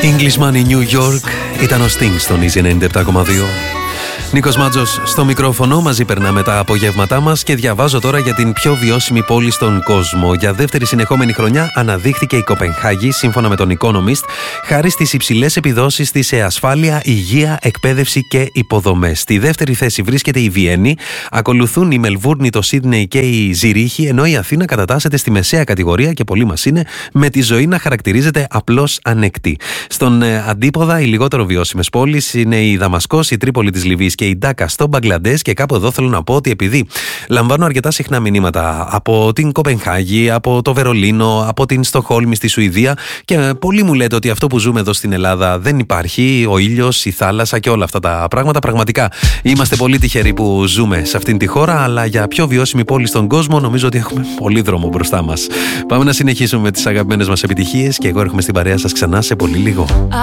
Englishman in New York ήταν ο Sting στον Easy 97,2. Νίκος Μάτζος στο μικρόφωνο, μαζί περνάμε τα απογεύματά μας και διαβάζω τώρα για την πιο βιώσιμη πόλη στον κόσμο. Για δεύτερη συνεχόμενη χρονιά αναδείχθηκε η Κοπενχάγη, σύμφωνα με τον Economist, χάρη στις υψηλές επιδόσεις της σε ασφάλεια, υγεία, εκπαίδευση και υποδομές. Στη δεύτερη θέση βρίσκεται η Βιέννη, ακολουθούν η Μελβούρνη, το Σίδνεϊ και η Ζηρίχη, ενώ η Αθήνα κατατάσσεται στη μεσαία κατηγορία και πολλοί μας είναι με τη ζωή να χαρακτηρίζεται απλώς ανεκτή. Στον αντίποδα, οι λιγότερο βιώσιμες πόλεις είναι η Δαμασκός, η Τρίπολη της Λιβύης και η Ντάκα στο Μπαγκλαντές, και κάπου εδώ θέλω να πω ότι επειδή λαμβάνω αρκετά συχνά μηνύματα από την Κοπενχάγη, από το Βερολίνο, από την Στοκχόλμη στη Σουηδία, και πολλοί μου λέτε ότι αυτό που ζούμε εδώ στην Ελλάδα δεν υπάρχει, ο ήλιος, η θάλασσα και όλα αυτά τα πράγματα. Πραγματικά είμαστε πολύ τυχεροί που ζούμε σε αυτήν τη χώρα, αλλά για πιο βιώσιμη πόλη στον κόσμο νομίζω ότι έχουμε πολύ δρόμο μπροστά μας. Πάμε να συνεχίσουμε με τις αγαπημένες μας επιτυχίες και εγώ έρχομαι στην παρέα σας ξανά σε πολύ λίγο.